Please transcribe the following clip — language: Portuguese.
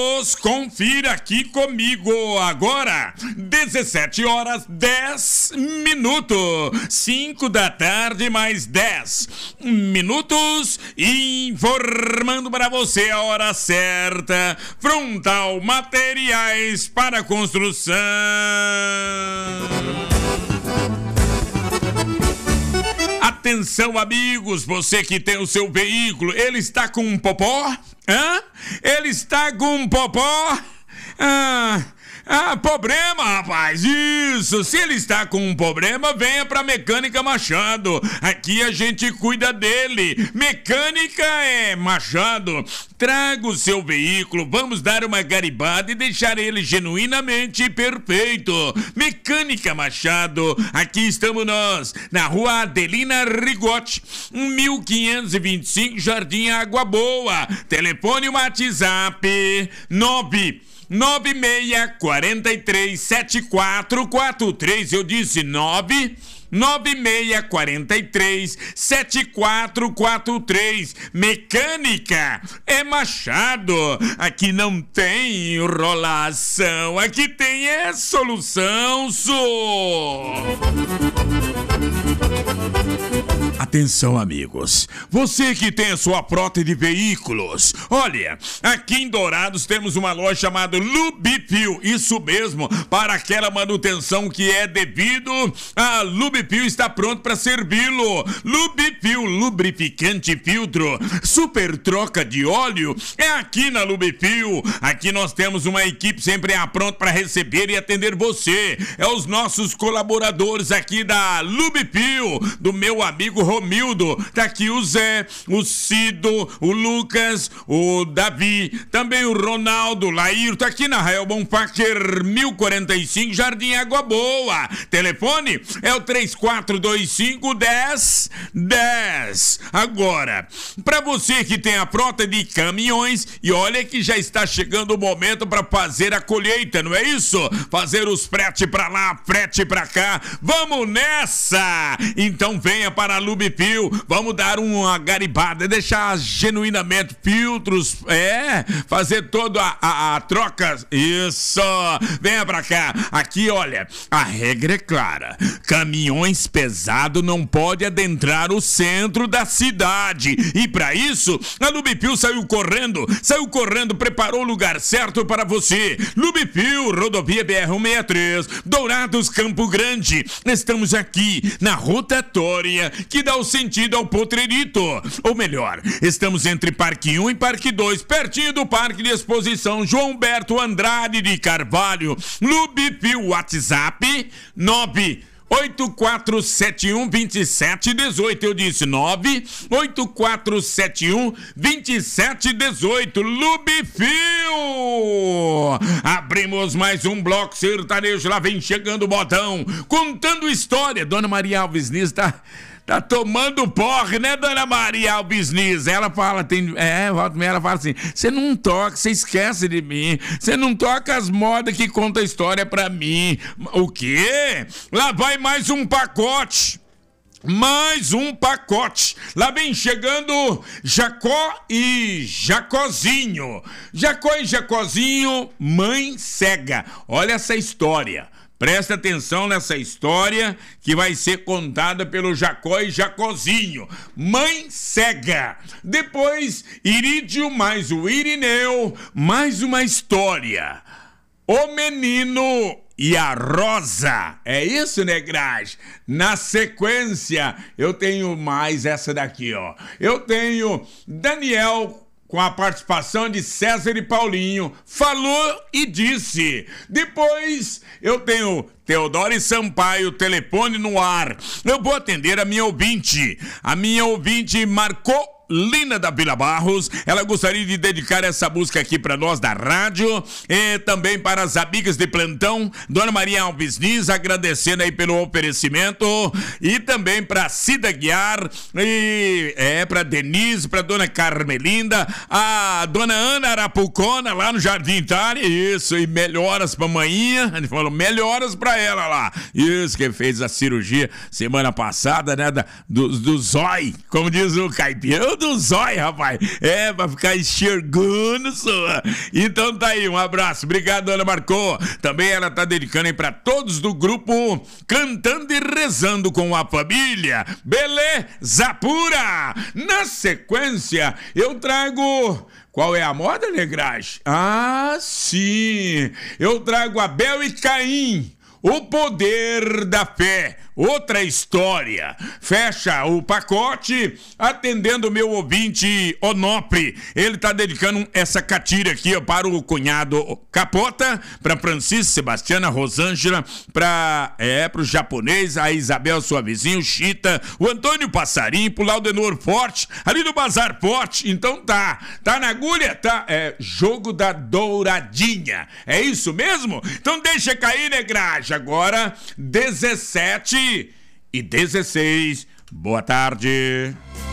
Confira aqui comigo agora, 17 horas 10 minutos, 5 da tarde mais 10 minutos, informando para você a hora certa. Frontal Materiais para Construção. Atenção, amigos, você que tem o seu veículo, ele está com um popó? Ele está com um popó? Problema, rapaz, isso. Se ele está com um problema, venha pra Mecânica Machado. Aqui a gente cuida dele. Mecânica Machado. Traga o seu veículo, vamos dar uma garibada e deixar ele genuinamente perfeito. Mecânica Machado. Aqui estamos nós, na Rua Adelina Rigotti, 1525, Jardim Água Boa. Telefone WhatsApp 96437443. Eu disse 96437443. Mecânica Machado. Aqui não tem enrolação, aqui tem solução, Atenção, amigos, você que tem a sua frota de veículos, olha, aqui em Dourados temos uma loja chamada Lubipil, isso mesmo, para aquela manutenção que é devido, a Lubipil está pronto para servi-lo. Lubipil, lubrificante filtro, super troca de óleo, é aqui na Lubipil. Aqui nós temos uma equipe sempre pronta para receber e atender você, é os nossos colaboradores aqui da Lubipil, do meu amigo Romildo, tá aqui o Zé, o Cido, o Lucas, o Davi, também o Ronaldo, o Laírto, tá aqui na Rael Bonfacher 1045, Jardim Água Boa. Telefone é o 3425-1010. Agora, para você que tem a frota de caminhões, e olha que já está chegando o momento para fazer a colheita, não é isso? Fazer os frete para lá, frete para cá, vamos nessa! Então venha para a Lubipil, vamos dar uma garibada, deixar genuinamente filtros, fazer toda a troca, isso, venha pra cá. Aqui, olha, a regra é clara, caminhões pesados não pode adentrar o centro da cidade, e para isso, a Lubipil saiu correndo, preparou o lugar certo para você. Lubipil, rodovia BR-163, Dourados, Campo Grande, estamos aqui na rotatória que dá o sentido ao Potrerito, ou melhor, estamos entre Parque 1 e Parque 2, pertinho do Parque de Exposição João Berto Andrade de Carvalho. Lubipil, WhatsApp 984712718. Eu disse 984712718. Lubipil. Abrimos mais um bloco sertanejo. Lá vem chegando o modão, contando história. Dona Maria Alves Nis tá tomando porre, né, Dona Maria Alves Nis? Ela fala, ela fala assim, você não toca, você esquece de mim, você não toca as modas que conta a história pra mim. O quê? Lá vai mais um pacote. Lá vem chegando Jacó e Jacozinho. Jacó e Jacozinho, mãe cega. Olha essa história. Presta atenção nessa história que vai ser contada pelo Jacó e Jacozinho. Mãe cega. Depois, Irídio mais o Irineu. Mais uma história. O menino e a Rosa. É isso, negragem? Na sequência, eu tenho mais essa daqui, ó. Eu tenho Daniel com a participação de César e Paulinho, falou e disse. Depois eu tenho Teodoro e Sampaio, telefone no ar. Eu vou atender a minha ouvinte. A minha ouvinte marcou Lina da Vila Barros, ela gostaria de dedicar essa música aqui para nós da rádio e também para as amigas de plantão, Dona Maria Alves Nis, agradecendo aí pelo oferecimento, e também para Cida Guiar, e para Denise, para Dona Carmelinda, a Dona Ana Arapucona lá no Jardim Itália, isso, e melhoras pra manhinha, a gente falou melhoras pra ela lá, isso, que fez a cirurgia semana passada, né, do zói, como diz o caipira, do zóio, rapaz. É, pra ficar enxergando só. Então tá aí, um abraço. Obrigado, Ana Marcou. Também ela tá dedicando aí pra todos do grupo Cantando e Rezando com a Família. Beleza pura! Na sequência, eu trago... Qual é a moda, Negrage? Ah, sim! Eu trago Abel e Caim, o poder da fé. Outra história. Fecha o pacote atendendo o meu ouvinte Onopre. Ele tá dedicando essa catira aqui, ó, para o cunhado Capota, para Francisco, Sebastiana, Rosângela, pro japonês, a Isabel, sua vizinha, o Chita, o Antônio Passarinho, pro Laudenor Forte, ali do Bazar Forte. Então tá na agulha, tá? É jogo da douradinha. É isso mesmo? Então deixa cair, Negragem. Agora 17:16. Boa tarde.